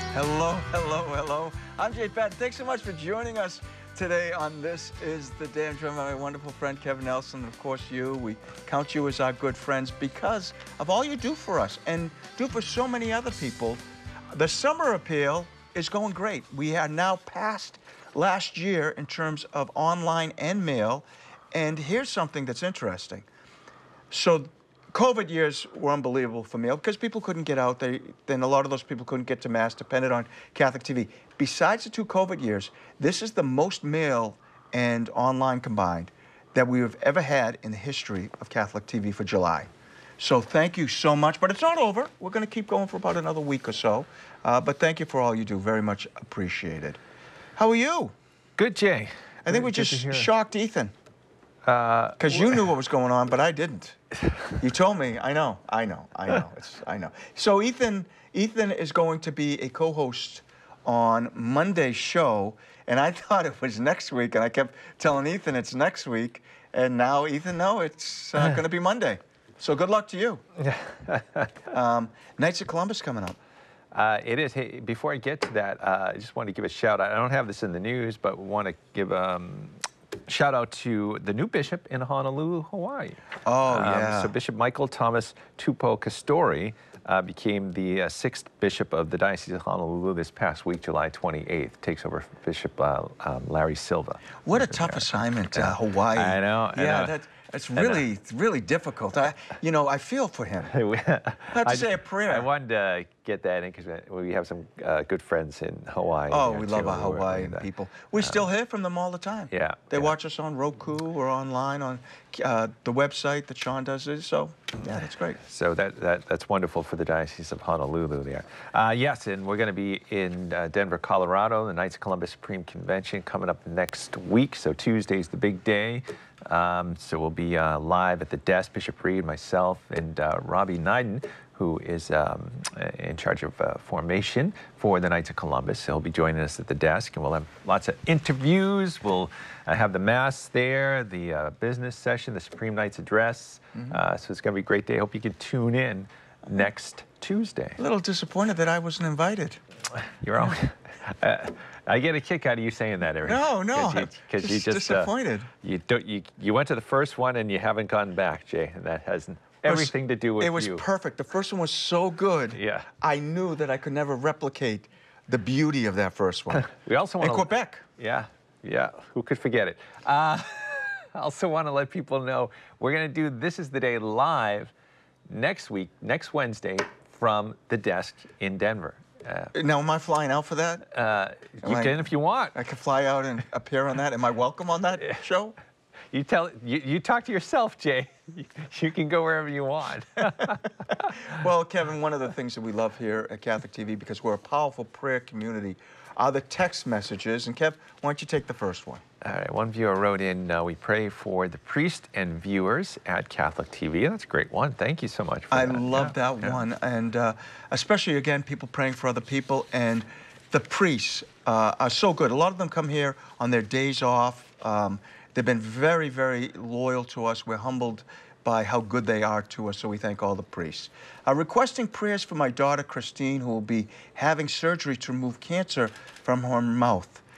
Hello, hello, hello. I'm Jay Patton. Thanks so much for joining us today on This Is the Day. I'm joined by my wonderful friend Kevin Nelson, and of course you. We count you as our good friends because of all you do for us and do for so many other people. The summer appeal is going great. We are now past last year in terms of online and mail. And here's something that's interesting. So COVID years were unbelievable for mail because people couldn't get out. Then a lot of those people couldn't get to Mass, depended on Catholic TV. Besides the two COVID years, this is the most mail and online combined that we have ever had in the history of Catholic TV for July. So thank you so much. But it's not over. We're going to keep going for about another week or so. But thank you for all you do. Very much appreciated. How are you? Good, Jay. I think we just shocked Ethan. Because you knew what was going on, but I didn't. You told me. I know. I know. So Ethan is going to be a co-host on Monday's show, and I thought it was next week, and I kept telling Ethan it's next week, and now Ethan, no, it's going to be Monday. So good luck to you. Knights of Columbus coming up. It is. Hey, before I get to that, I just want to give a shout out. I don't have this in the news, but want to give shout out to the new bishop in Honolulu, Hawaii. Oh, yeah. So Bishop Michael Thomas Tupou Kastori became the sixth bishop of the Diocese of Honolulu this past week, July 28th. Takes over for Bishop Larry Silva. What a tough assignment, Hawaii. I know. It's really difficult. I feel for him. I have to say a prayer. I wanted to get that in because we have some good friends in Hawaii. Oh, we love our Hawaiian people. We still hear from them all the time. Yeah. They watch us on Roku or online on the website that Sean does it. So, yeah, that's great. So that's wonderful for the Diocese of Honolulu there. Yes, and we're going to be in Denver, Colorado, the Knights of Columbus Supreme Convention coming up next week. So Tuesday's the big day. So we'll be live at the desk, Bishop Reed, myself, and Robbie Neiden, who is in charge of formation for the Knights of Columbus. So he'll be joining us at the desk, and we'll have lots of interviews. We'll have the Mass there, the business session, the Supreme Knights Address. So it's going to be a great day. I hope you can tune in next Tuesday. A little disappointed that I wasn't invited. You're on. I get a kick out of you saying that, Eric. No, because you just disappointed. You went to the first one and you haven't gone back, Jay, and that has everything to do with you. It was perfect. The first one was so good. Yeah. I knew that I could never replicate the beauty of that first one. We also want in Quebec. Yeah. Who could forget it? I also want to let people know we're going to do This Is the Day live next week, next Wednesday, from the desk in Denver. Now, am I flying out for that? You can if you want. I can fly out and appear on that. Am I welcome on that show? You talk to yourself, Jay. You can go wherever you want. Well, Kevin, one of the things that we love here at Catholic TV, because we're a powerful prayer community, are the text messages. And Kev, why don't you take the first one? All right, one viewer wrote in, we pray for the priest and viewers at Catholic TV. That's a great one. Thank you so much for that. I love that one. And especially, again, people praying for other people. And the priests are so good. A lot of them come here on their days off. They've been very, very loyal to us. We're humbled by how good they are to us, so we thank all the priests. Requesting prayers for my daughter, Christine, who will be having surgery to remove cancer from her mouth.